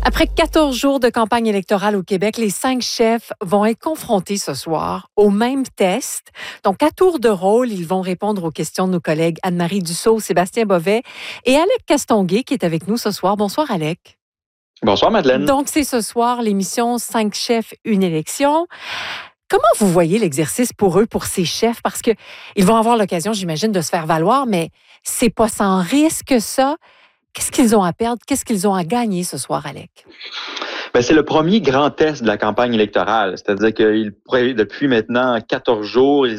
Après 14 jours de campagne électorale au Québec, les 5 chefs vont être confrontés ce soir au même test. Donc, à tour de rôle, ils vont répondre aux questions de nos collègues Anne-Marie Dussault, Sébastien Bovet et Alec Castonguay qui est avec nous ce soir. Bonsoir, Alec. Bonsoir, Madeleine. Donc, c'est ce soir l'émission 5 chefs, une élection. Comment vous voyez l'exercice pour eux, pour ces chefs? Parce qu'ils vont avoir l'occasion, j'imagine, de se faire valoir, mais c'est pas sans risque, ça. Qu'est-ce qu'ils ont à perdre? Qu'est-ce qu'ils ont à gagner ce soir, Alec? Ben, c'est le premier grand test de la campagne électorale. C'est-à-dire qu'ils pourraient, depuis maintenant 14 jours, ils